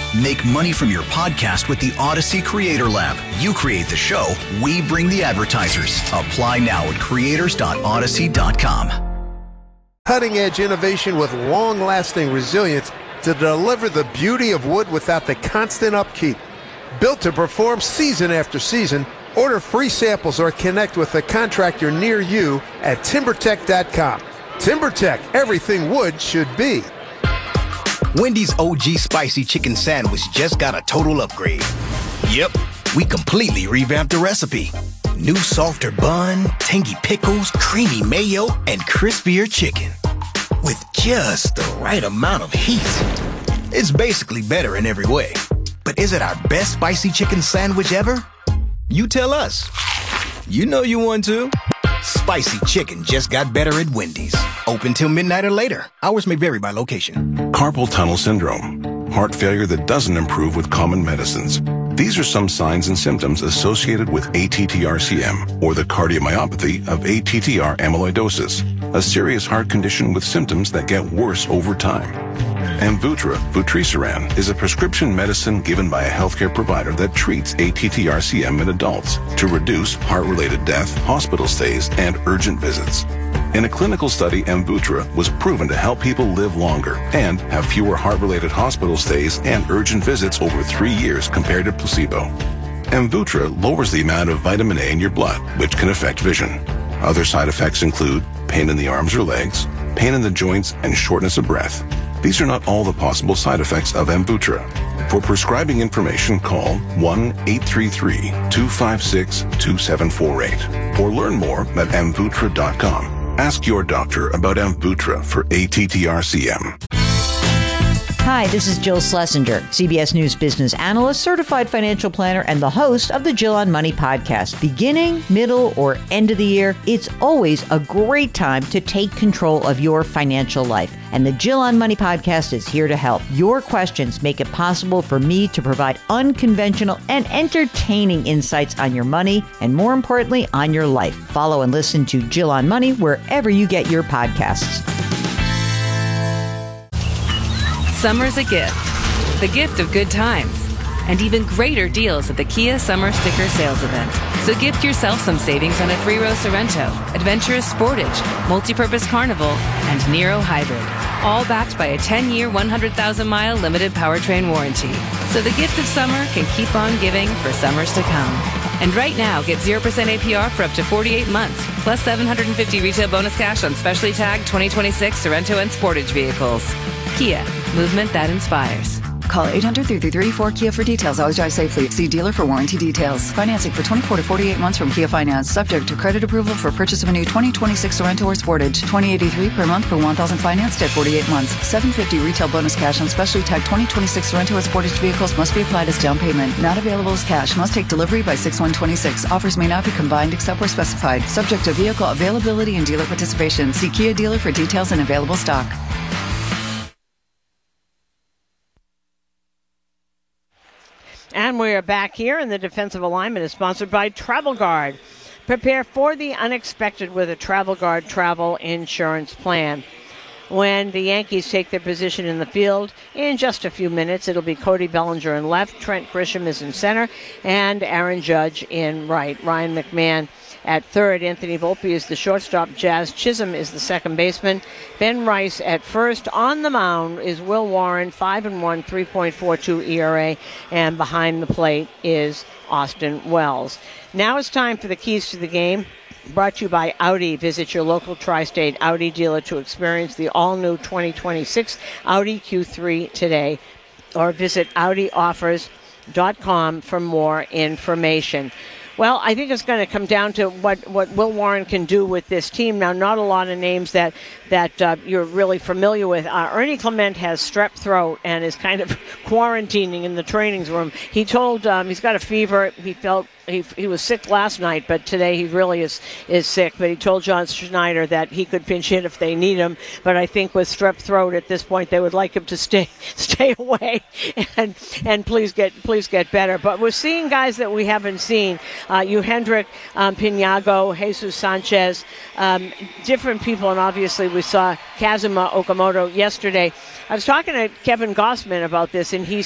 Make money from your podcast with the Odyssey Creator Lab. You create the show, we bring the advertisers. Apply now at creators.odyssey.com. Cutting-edge innovation with long-lasting resilience to deliver the beauty of wood without the constant upkeep. Built to perform season after season, order free samples or connect with a contractor near you at TimberTech.com. TimberTech, everything wood should be. Wendy's OG Spicy Chicken Sandwich just got a total upgrade. Yep, we completely revamped the recipe. New softer bun, tangy pickles, creamy mayo, and crispier chicken. With just the right amount of heat. It's basically better in every way. But is it our best spicy chicken sandwich ever? You tell us. You know you want to. Spicy chicken just got better at Wendy's. Open till midnight or later. Hours may vary by location. Carpal tunnel syndrome. Heart failure that doesn't improve with common medicines. These are some signs and symptoms associated with ATTR-CM, or the cardiomyopathy of ATTR amyloidosis, a serious heart condition with symptoms that get worse over time. Amvuttra, vutrisiran, is a prescription medicine given by a healthcare provider that treats ATTR-CM in adults to reduce heart-related death, hospital stays, and urgent visits. In a clinical study, Amvuttra was proven to help people live longer and have fewer heart-related hospital stays and urgent visits over 3 years compared to placebo. Amvuttra lowers the amount of vitamin A in your blood, which can affect vision. Other side effects include pain in the arms or legs, pain in the joints, and shortness of breath. These are not all the possible side effects of Amvuttra. For prescribing information, call 1-833-256-2748 or learn more at amvuttra.com. Ask your doctor about Amvuttra for ATTR-CM. Hi, this is Jill Schlesinger, CBS News business analyst, certified financial planner, and the host of the Jill on Money podcast. Beginning, middle, or end of the year, it's always a great time to take control of your financial life. And the Jill on Money podcast is here to help. Your questions make it possible for me to provide unconventional and entertaining insights on your money and, more importantly, on your life. Follow and listen to Jill on Money wherever you get your podcasts. Summer's a gift of good times, and even greater deals at the Kia Summer Sticker Sales Event. So gift yourself some savings on a 3-row Sorrento, Adventurous Sportage, Multi-Purpose Carnival, and Niro Hybrid. All backed by a 10-year, 100,000-mile limited powertrain warranty. So the gift of summer can keep on giving for summers to come. And right now, get 0% APR for up to 48 months, plus $750 retail bonus cash on specially tagged 2026 Sorrento and Sportage vehicles. Kia, movement that inspires. Call 800-333-4KIA for details. Always drive safely. See dealer for warranty details. Financing for 24 to 48 months from Kia Finance. Subject to credit approval for purchase of a new 2026 Sorrento or Sportage. $20.83 per month for $1,000 financed at 48 months. $750 retail bonus cash on specially tagged 2026 Sorrento or Sportage vehicles must be applied as down payment. Not available as cash. Must take delivery by 6/1/26. Offers may not be combined except where specified. Subject to vehicle availability and dealer participation. See Kia dealer for details and available stock. And we are back here, and the defensive alignment is sponsored by Travel Guard. Prepare for the unexpected with a Travel Guard travel insurance plan. When the Yankees take their position in the field in just a few minutes, it'll be Cody Bellinger in left, Trent Grisham is in center, and Aaron Judge in right. Ryan McMahon at third. Anthony Volpe is the shortstop. Jazz Chisholm is the second baseman. Ben Rice at first. On the mound is Will Warren, 5-1, 3.42 ERA, and behind the plate is Austin Wells. Now it's time for the keys to the game. Brought to you by Audi. Visit your local tri-state Audi dealer to experience the all-new 2026 Audi Q3 today, or visit AudiOffers.com for more information. Well, I think it's going to come down to what Will Warren can do with this team. Now, not a lot of names that you're really familiar with. Ernie Clement has strep throat and is kind of quarantining in the training room. He told he's got a fever. He felt he was sick last night, but today he really is sick. But he told John Schneider that he could pinch hit if they need him. But I think with strep throat at this point, they would like him to stay away and please get better. But we're seeing guys that we haven't seen. Hendrick, Pinago, Jesus Sanchez, different people, and obviously we saw Kazuma Okamoto yesterday. I was talking to Kevin Gossman about this, and he